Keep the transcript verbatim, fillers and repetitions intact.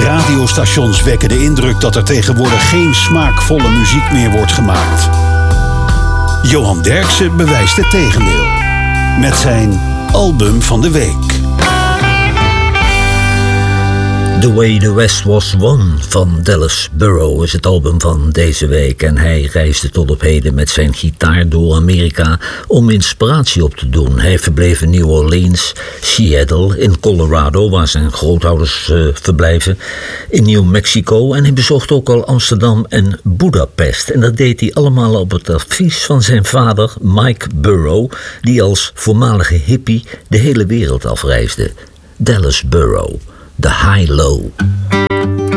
Radiostations wekken de indruk dat er tegenwoordig geen smaakvolle muziek meer wordt gemaakt. Johan Derksen bewijst het tegendeel. Met zijn album van de week. The Way the West Was Won van Dallas Burrow is het album van deze week. En hij reisde tot op heden met zijn gitaar door Amerika om inspiratie op te doen. Hij verbleef in New Orleans, Seattle, in Colorado, waar zijn grootouders uh, verblijven, in New Mexico. En hij bezocht ook al Amsterdam en Budapest. En dat deed hij allemaal op het advies van zijn vader Mike Burrow, die als voormalige hippie de hele wereld afreisde. Dallas Burrow. The High Low.